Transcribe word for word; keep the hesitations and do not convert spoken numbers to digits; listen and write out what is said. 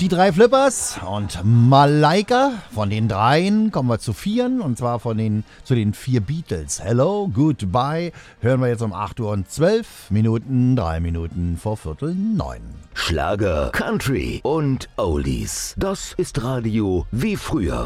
Die drei Flippers und Malaika. Von den dreien kommen wir zu vieren, und zwar von den, zu den vier Beatles. Hello, Goodbye hören wir jetzt um acht Uhr und zwölf Minuten, drei Minuten vor Viertel neun. Schlager, Country und Oldies. Das ist Radio wie früher.